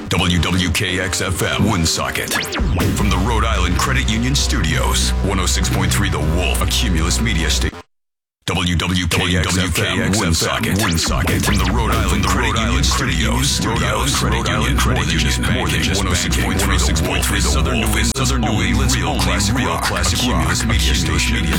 WWKX-FM Woonsocket. From the Rhode Island Credit Union Studios, 106.3 The Wolf, a Cumulus Media Station. WWKX-FM Woonsocket. From the Rhode Island Credit Union Studios, Rhode Island Credit Union, more than just banking. 106.3 The Wolf, Southern New England's only real classic rock, a Cumulus Media Station.